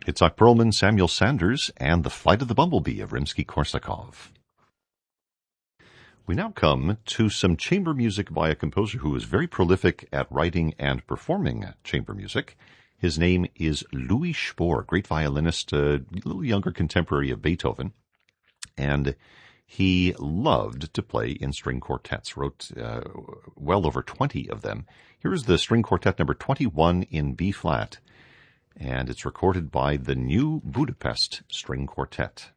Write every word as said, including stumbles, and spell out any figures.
Itzhak Perlman, Samuel Sanders, and The Flight of the Bumblebee of Rimsky-Korsakov. We now come to some chamber music by a composer who is very prolific at writing and performing chamber music. His name is Louis Spohr, great violinist, a little younger contemporary of Beethoven, and he loved to play in string quartets, wrote uh, well over twenty of them. Here's the string quartet number twenty-one in B-flat, and it's recorded by the New Budapest String Quartet.